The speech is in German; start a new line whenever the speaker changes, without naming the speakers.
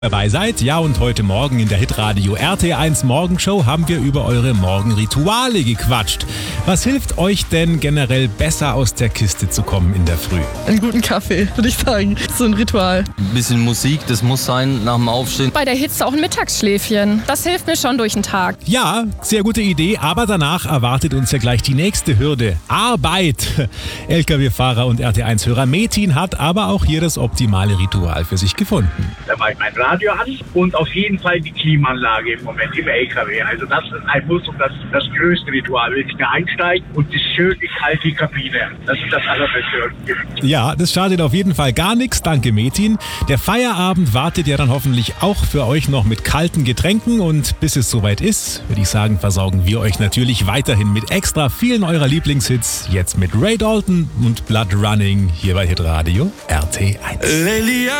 Dabei seid. Ja, und heute Morgen in der Hitradio RT1 Morgenshow haben wir über eure Morgenrituale gequatscht. Was hilft euch denn generell besser aus der Kiste zu kommen in der Früh?
Einen guten Kaffee, würde ich sagen. So ein Ritual.
Ein bisschen Musik, das muss sein nach dem Aufstehen.
Bei der Hitze auch ein Mittagsschläfchen. Das hilft mir schon durch den Tag.
Ja, sehr gute Idee, aber danach erwartet uns ja gleich die nächste Hürde. Arbeit. LKW-Fahrer und RT1-Hörer Metin hat aber auch hier das optimale Ritual für sich gefunden.
Da mache ich mein Radio an und auf jeden Fall die Klimaanlage im Moment im LKW. Also das ist ein Muss und das größte Ritual. Wenn ich da einsteige und die schöne kalte Kabine. Das ist das Allerbeste.
Ja, das schadet auf jeden Fall gar nichts. Danke, Metin. Der Feierabend wartet ja dann hoffentlich auch für euch noch mit kalten Getränken. Und bis es soweit ist, würde ich sagen, versorgen wir euch natürlich weiterhin mit extra vielen eurer Lieblingshits. Jetzt mit Ray Dalton und Blood Running hier bei Hitradio RT1.